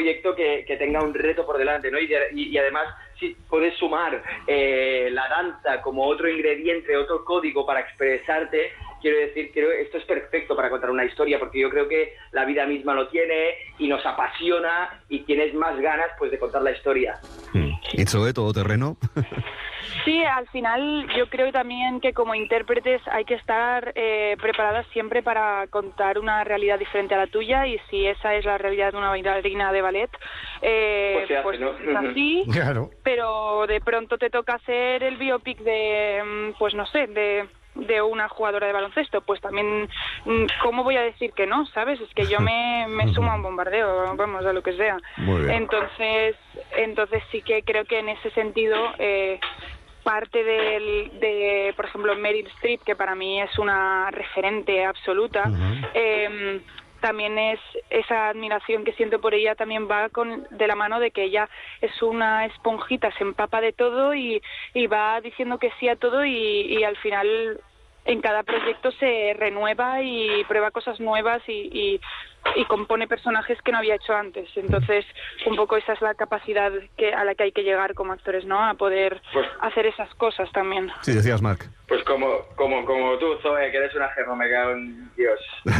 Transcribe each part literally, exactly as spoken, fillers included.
proyecto que, que tenga un reto por delante, ¿no? Y, y, y además, si puedes sumar eh, la danza como otro ingrediente, otro código para expresarte, quiero decir, creo que esto es perfecto para contar una historia, porque yo creo que la vida misma lo tiene y nos apasiona y tienes más ganas pues de contar la historia. ¿Y Zoe, todoterreno? Sí, al final yo creo también que como intérpretes hay que estar eh, preparadas siempre para contar una realidad diferente a la tuya, y si esa es la realidad de una bailarina de ballet, eh, pues, pues, hace, pues ¿no? es así, claro. Pero de pronto te toca hacer el biopic de, pues no sé, de... de una jugadora de baloncesto, pues también, ¿cómo voy a decir que no? ¿Sabes? Es que yo me, me sumo a un bombardeo, vamos, a lo que sea. Muy bien. Entonces, entonces sí que creo que en ese sentido, eh, parte del, de, por ejemplo, Meryl Streep, que para mí es una referente absoluta, uh-huh. eh, también es esa admiración que siento por ella, también va con de la mano de que ella es una esponjita, se empapa de todo y, y va diciendo que sí a todo, y, y al final en cada proyecto se renueva y prueba cosas nuevas y, y, y compone personajes que no había hecho antes. Entonces, un poco esa es la capacidad que a la que hay que llegar como actores, ¿no? A poder pues, hacer esas cosas también. Sí, decías, Marc. Pues como, como, como tú, Zoe, que eres una germa, me cago en Dios.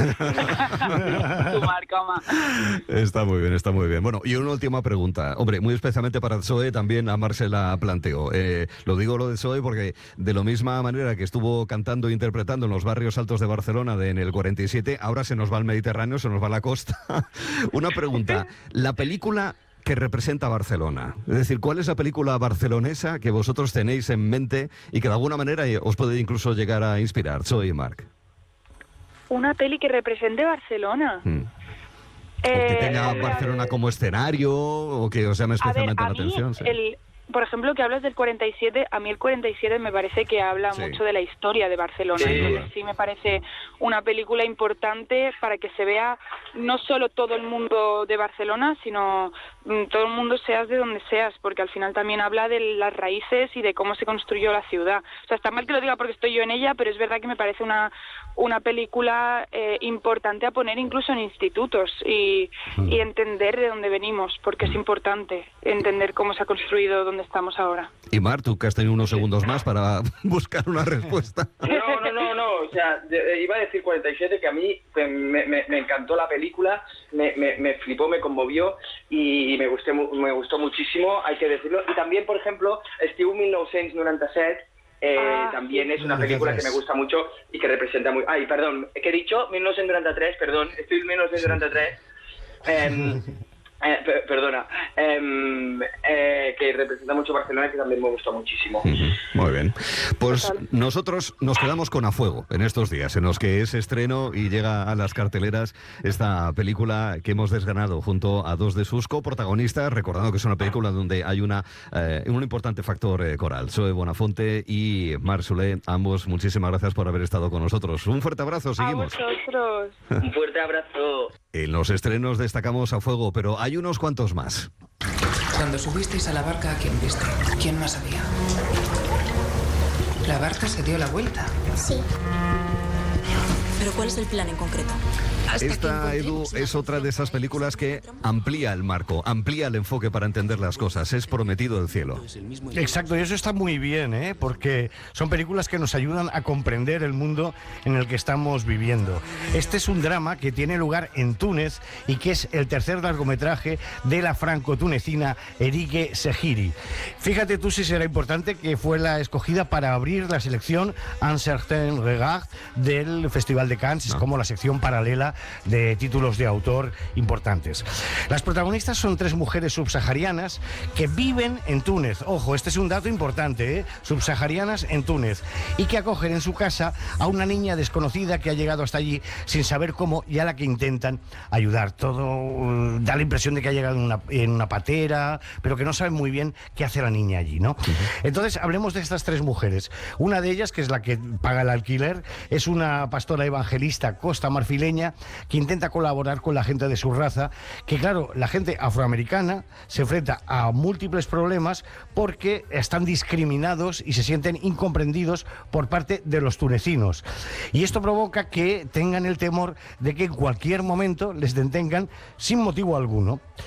Tu marca, ma. Está muy bien, está muy bien. Bueno, y una última pregunta. Hombre, muy especialmente para Zoe, también a Marc se la planteo. Eh, lo digo lo de Zoe porque de la misma manera que estuvo cantando e interpretando en los barrios altos de Barcelona de, en el cuarenta y siete, ahora se nos va al Mediterráneo, se nos va a la costa. Una pregunta. La película que representa Barcelona, es decir, ¿cuál es la película barcelonesa que vosotros tenéis en mente y que de alguna manera os puede incluso llegar a inspirar? Zoe y Marc. Una peli que represente Barcelona. Hmm. O que tenga eh, Barcelona como escenario, o que os llame especialmente ver, la atención. Sí. El, por ejemplo, que hablas del cuarenta y siete, a mí el cuarenta y siete me parece que habla sí. mucho de la historia de Barcelona. Sí. Entonces sí me parece una película importante para que se vea no solo todo el mundo de Barcelona, sino mm, todo el mundo, seas de donde seas, porque al final también habla de las raíces y de cómo se construyó la ciudad. O sea, está mal que lo diga porque estoy yo en ella, pero es verdad que me parece una, una película eh, importante a poner incluso en institutos y, mm. y entender de dónde venimos, porque es importante entender cómo se ha construido donde estamos ahora. Y Mar, tú que has tenido unos segundos más para buscar una respuesta. No, no, no, no, o sea, iba a decir cuarenta y siete, que a mí me, me, me encantó la película, me, me, me flipó, me conmovió y me gusté, me gustó muchísimo, hay que decirlo. Y también, por ejemplo, Estiu mil nou-cents noranta-set, eh, ah, también sí. es una película que me gusta mucho y que representa muy... Ay, perdón, ¿qué he dicho? mil novecientos noranta-tres, perdón, Estiu mil novecientos noranta-tres. Eh, Eh, per, perdona, eh, eh, que representa mucho Barcelona, que también me gustó muchísimo. Muy bien. Pues nosotros nos quedamos con A Fuego en estos días, en los que es estreno y llega a las carteleras esta película que hemos desgranado junto a dos de sus coprotagonistas, recordando que es una película donde hay una eh, un importante factor eh, coral. Zoe Bonafonte y Marc Soler, ambos, muchísimas gracias por haber estado con nosotros. Un fuerte abrazo, seguimos. A vosotros. Un fuerte abrazo. En los estrenos destacamos A Fuego, pero hay unos cuantos más. Cuando subisteis a la barca, ¿a quién viste? ¿Quién más había? La barca se dio la vuelta. Sí. ¿Pero cuál es el plan en concreto? Esta, Edu, es otra de esas películas que amplía el marco, amplía el enfoque para entender las cosas. Es Prometido el cielo. Exacto, y eso está muy bien, ¿eh? Porque son películas que nos ayudan a comprender el mundo en el que estamos viviendo. Este es un drama que tiene lugar en Túnez y que es el tercer largometraje de la franco-tunecina Erique Segiri. Fíjate tú si será importante que fue la escogida para abrir la selección Un certain regard del Festival de Cannes, no. Es como la sección paralela de títulos de autor importantes. Las protagonistas son tres mujeres subsaharianas que viven en Túnez. Ojo, este es un dato importante, ¿eh? Subsaharianas en Túnez, y que acogen en su casa a una niña desconocida que ha llegado hasta allí sin saber cómo y a la que intentan ayudar. Todo uh, da la impresión de que ha llegado en una, en una patera, pero que no saben muy bien qué hace la niña allí, ¿no? Uh-huh. Entonces, hablemos de estas tres mujeres. Una de ellas, que es la que paga el alquiler, es una pastora evangelista costa-marfileña que intenta colaborar con la gente de su raza, que claro, la gente afroamericana se enfrenta a múltiples problemas porque están discriminados y se sienten incomprendidos por parte de los tunecinos. Y esto provoca que tengan el temor de que en cualquier momento les detengan sin motivo alguno.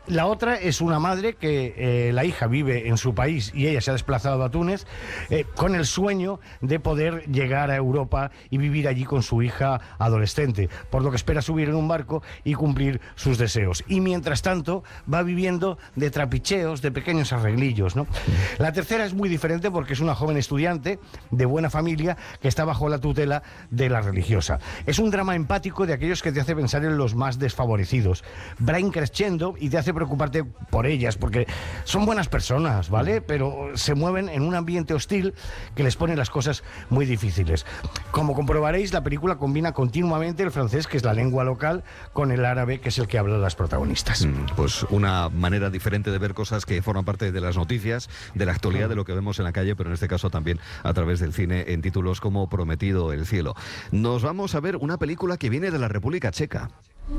La otra es una madre que eh, la hija vive en su país y ella se ha desplazado a Túnez eh, con el sueño de poder llegar a Europa y vivir allí con su hija adolescente, por lo que espera subir en un barco y cumplir sus deseos. Y mientras tanto va viviendo de trapicheos, de pequeños arreglillos, ¿no? La tercera es muy diferente porque es una joven estudiante de buena familia que está bajo la tutela de la religiosa. Es un drama empático de aquellos que te hace pensar en los más desfavorecidos. Va increciendo y te hace preocuparte por ellas, porque son buenas personas, ¿vale? Pero se mueven en un ambiente hostil que les pone las cosas muy difíciles. Como comprobaréis, la película combina continuamente el francés, que es la lengua local, con el árabe, que es el que hablan las protagonistas. Pues una manera diferente de ver cosas que forman parte de las noticias, de la actualidad, de lo que vemos en la calle, pero en este caso también a través del cine, en títulos como Prometido el cielo. Nos vamos a ver una película que viene de la República Checa.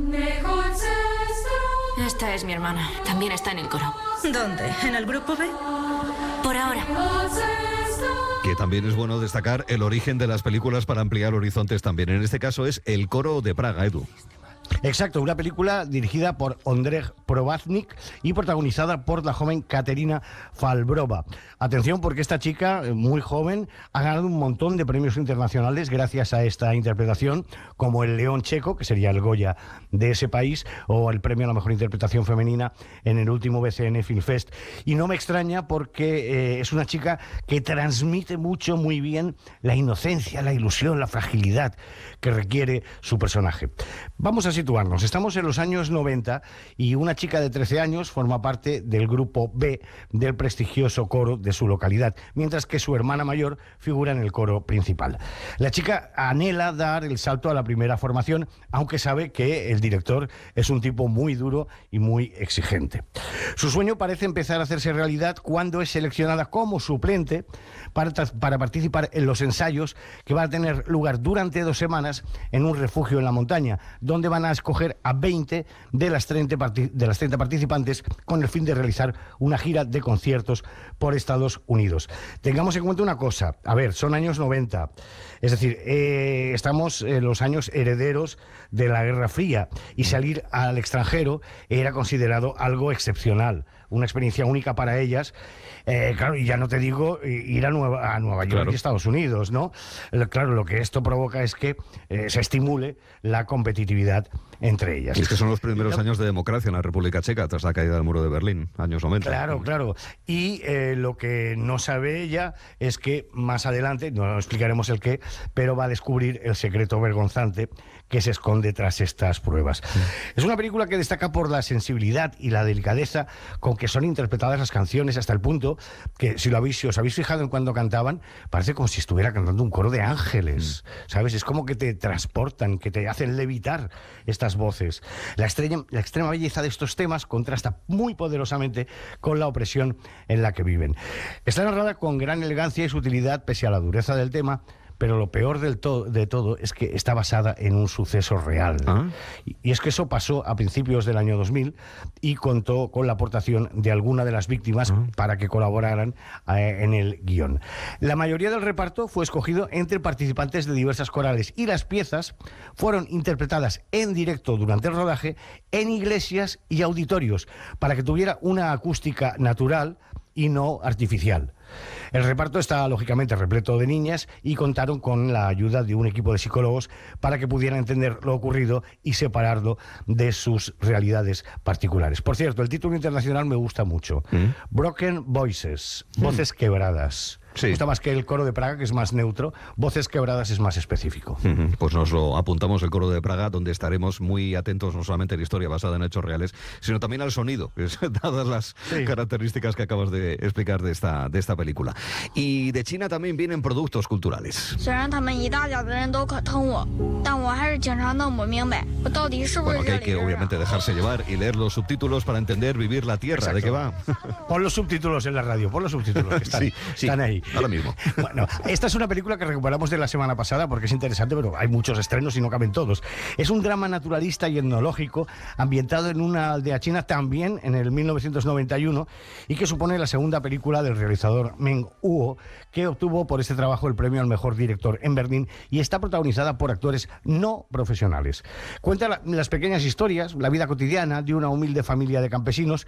Esta es mi hermana. También está en el coro. ¿Dónde? ¿En el grupo B? Por ahora. Que también es bueno destacar el origen de las películas para ampliar horizontes también. En este caso es El coro de Praga, Edu. Exacto, una película dirigida por Ondřej Provatník y protagonizada por la joven Kateřina Falbrova. Atención, porque esta chica, muy joven, ha ganado un montón de premios internacionales gracias a esta interpretación, como el León Checo, que sería el Goya de ese país, o el premio a la mejor interpretación femenina en el último B C N Film Fest. Y no me extraña porque eh, es una chica que transmite mucho, muy bien, la inocencia, la ilusión, la fragilidad que requiere su personaje. Vamos a situarnos. Estamos en los años noventa y una chica de trece años forma parte del grupo B del prestigioso coro de su localidad, mientras que su hermana mayor figura en el coro principal. La chica anhela dar el salto a la primera formación, aunque sabe que el director es un tipo muy duro y muy exigente. Su sueño parece empezar a hacerse realidad cuando es seleccionada como suplente para, para participar en los ensayos que van a tener lugar durante dos semanas en un refugio en la montaña, donde van a escoger a veinte de las treinta, de las treinta participantes con el fin de realizar una gira de conciertos por Estados Unidos. Tengamos en cuenta una cosa, a ver, son años noventa, es decir, eh, estamos en los años herederos de la Guerra Fría y salir al extranjero era considerado algo excepcional, una experiencia única para ellas. Eh, claro, y ya no te digo ir a Nueva, a Nueva York, claro, y Estados Unidos, ¿no? Claro, lo que esto provoca es que eh, se estimule la competitividad entre ellas. Y es que son los primeros años de democracia en la República Checa, tras la caída del muro de Berlín, años noventa. Claro, claro. Y eh, lo que no sabe ella es que más adelante, no explicaremos el qué, pero va a descubrir el secreto vergonzante que se esconde tras estas pruebas. Sí. Es una película que destaca por la sensibilidad y la delicadeza con que son interpretadas las canciones, hasta el punto que, si, lo habéis, si os habéis fijado en cuando cantaban, parece como si estuviera cantando un coro de ángeles, mm. ¿sabes? Es como que te transportan, que te hacen levitar estas voces. La, estrella, la extrema belleza de estos temas contrasta muy poderosamente con la opresión en la que viven. Está narrada con gran elegancia y sutilidad pese a la dureza del tema, pero lo peor del to de todo es que está basada en un suceso real. ¿Ah? Y, y es que eso pasó a principios del año dos mil y contó con la aportación de alguna de las víctimas ¿Ah? para que colaboraran eh, en el guión. La mayoría del reparto fue escogido entre participantes de diversas corales y las piezas fueron interpretadas en directo durante el rodaje en iglesias y auditorios para que tuviera una acústica natural y no artificial. El reparto está lógicamente repleto de niñas y contaron con la ayuda de un equipo de psicólogos para que pudieran entender lo ocurrido y separarlo de sus realidades particulares. Por cierto, el título internacional me gusta mucho. ¿Mm? Broken Voices, ¿Mm? Voces quebradas. Sí. Me gusta más que el coro de Praga, que es más neutro. Voces quebradas es más específico. Uh-huh. Pues nos lo apuntamos, el coro de Praga, donde estaremos muy atentos no solamente a la historia basada en hechos reales, sino también al sonido, que es, dadas las sí. características que acabas de explicar de esta, de esta película. Y de China también vienen productos culturales. Bueno, que hay que obviamente dejarse llevar y leer los subtítulos para entender, vivir la tierra. Exacto. ¿De qué va? Pon los subtítulos en la radio, pon los subtítulos, que están, sí, sí. están ahí. ahí. Ahora mismo. Bueno, esta es una película que recuperamos de la semana pasada porque es interesante, pero hay muchos estrenos y no caben todos. Es un drama naturalista y etnológico ambientado en una aldea china también en el mil novecientos noventa y uno y que supone la segunda película del realizador Meng Huo, que obtuvo por este trabajo el premio al mejor director en Berlín y está protagonizada por actores no profesionales. Cuenta la, las pequeñas historias, la vida cotidiana de una humilde familia de campesinos